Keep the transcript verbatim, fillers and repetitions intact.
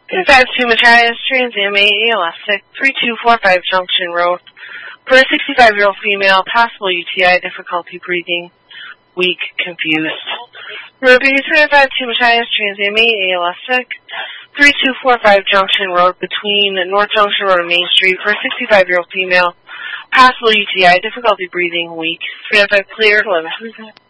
five two Matthias, Trans-A M A, A L S sick, three two four five Junction Road. For a sixty-five-year-old female, possible U T I, difficulty breathing, weak, confused. Repeat, five two Matthias, Trans-A M A, A L S sick, three two four five Junction Road between North Junction Road and Main Street. For a sixty-five-year-old female, possible U T I, difficulty breathing, weak. three oh five clear, eleven.